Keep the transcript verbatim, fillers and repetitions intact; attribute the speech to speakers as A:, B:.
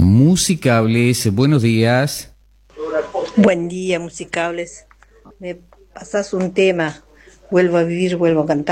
A: Musicables, buenos días.
B: Buen día, musicables. Me pasas un tema. Vuelvo a vivir, vuelvo a cantar.